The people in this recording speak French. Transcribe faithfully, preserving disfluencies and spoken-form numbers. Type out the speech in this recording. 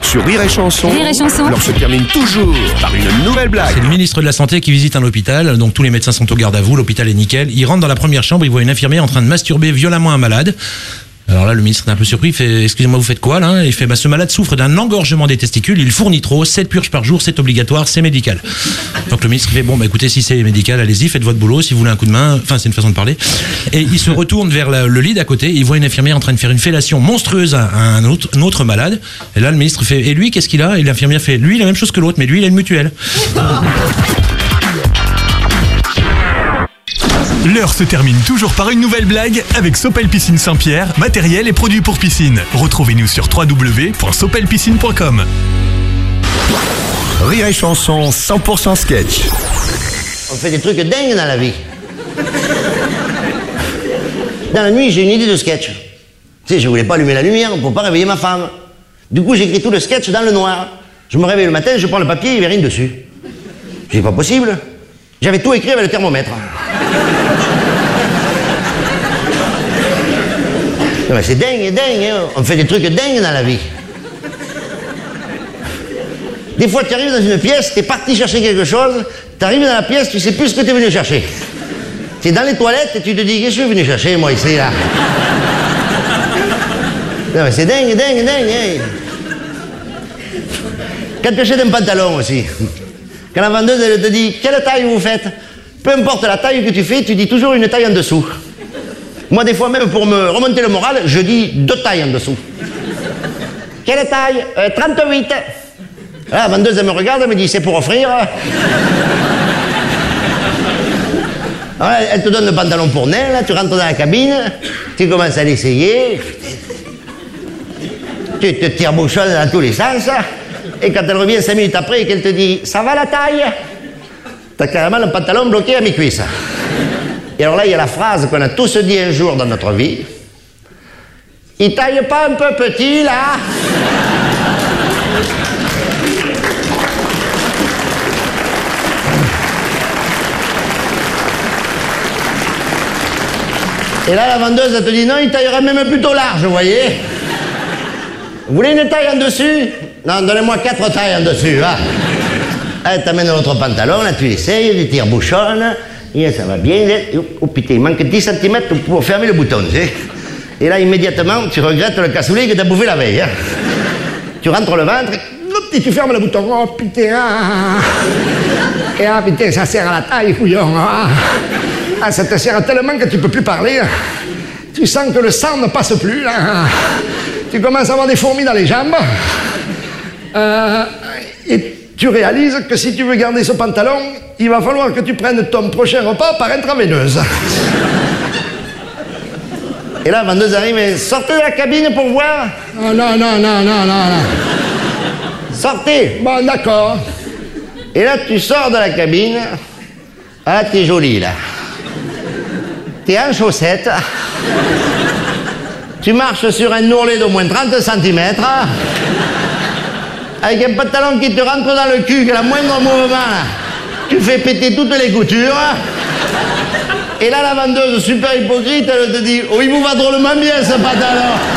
Sur Rire et Chanson, Rire et Chanson. l'on se termine toujours par une nouvelle blague. C'est le ministre de la Santé qui visite un hôpital, donc tous les médecins sont au garde à vous, l'hôpital est nickel. Il rentre dans la première chambre, il voit une infirmière en train de masturber violemment un malade. Alors là, le ministre est un peu surpris, il fait « Excusez-moi, vous faites quoi là ?» Il fait bah, « Ce malade souffre d'un engorgement des testicules, il fournit trop, sept purges par jour, c'est obligatoire, c'est médical. » Donc le ministre fait « Bon, bah écoutez, si c'est médical, allez-y, faites votre boulot, si vous voulez un coup de main. » Enfin, c'est une façon de parler. Et il se retourne vers la, le lit d'à côté, il voit une infirmière en train de faire une fellation monstrueuse à un autre, un autre malade. Et là, le ministre fait « Et lui, qu'est-ce qu'il a ?» Et l'infirmière fait « Lui, il a la même chose que l'autre, mais lui, il a une mutuelle. » L'heure se termine toujours par une nouvelle blague avec Sopel Piscine Saint-Pierre, matériel et produits pour piscine. Retrouvez-nous sur w w w point sopel piscine point com. Rire et Chanson cent pour cent sketch. On fait des trucs dingues dans la vie. Dans la nuit, j'ai une idée de sketch. Tu sais, je voulais pas allumer la lumière pour pas réveiller ma femme. Du coup, j'écris tout le sketch dans le noir. Je me réveille le matin, je prends le papier, il n'y avait rien dessus. C'est pas possible. J'avais tout écrit avec le thermomètre. Non, mais c'est dingue, dingue, hein. On fait des trucs dingues dans la vie. Des fois, tu arrives dans une pièce, tu es parti chercher quelque chose, tu arrives dans la pièce, tu sais plus ce que tu es venu chercher. Tu es dans les toilettes et tu te dis, qu'est-ce que je suis venu chercher, moi, ici, là? Non, mais c'est dingue, dingue, dingue, hein. Quand tu achètes un pantalon aussi, quand la vendeuse, elle te dit, quelle taille vous faites? Peu importe la taille que tu fais, tu dis toujours une taille en dessous. Moi, des fois, même pour me remonter le moral, je dis deux tailles en dessous. Quelle taille? euh, trente-huit. Là, la vendeuse, elle me regarde, elle me dit, c'est pour offrir. Alors, elle te donne le pantalon pour nain, là, tu rentres dans la cabine, tu commences à l'essayer, tu te tire-bouchonnes dans tous les sens, et quand elle revient cinq minutes après et qu'elle te dit, ça va la taille? T'as carrément le pantalon bloqué à mes cuisses. Et alors là, il y a la phrase qu'on a tous dit un jour dans notre vie. Il taille pas un peu petit, là? Et là, la vendeuse, elle te dit, non, il taillera même plutôt large, vous voyez? Vous voulez une taille en dessus? Non, donnez-moi quatre tailles en dessus, va. Elle t'amène l'autre pantalon, là, tu essayes, tu tire-bouchonnes. Et ça va bien. Oh putain, il manque dix centimètres pour fermer le bouton, tu sais. Et là, immédiatement, tu regrettes le cassoulet que t'as bouffé la veille. Hein. Tu rentres le ventre, et tu fermes le bouton. Oh putain, ah. Et ah putain, ça serre à la taille, couillon. Ah. Ah, ça te serre tellement que tu peux plus parler. Tu sens que le sang ne passe plus, là. Tu commences à avoir des fourmis dans les jambes. Euh, et tu réalises que si tu veux garder ce pantalon, il va falloir que tu prennes ton prochain repas par intraveineuse. Et là, la vendeuse arrive et sortez de la cabine pour voir. Oh, non, non, non, non, non, non. Sortez. Bon, d'accord. Et là, tu sors de la cabine. Ah, t'es jolie, là. T'es en chaussettes. Tu marches sur un ourlet d'au moins trente centimètres. Avec un pantalon qui te rentre dans le cul, que la moindre mouvement, là, tu fais péter toutes les coutures. Et là, la vendeuse, super hypocrite, elle te dit « Oh, il vous va drôlement bien, ce pantalon !»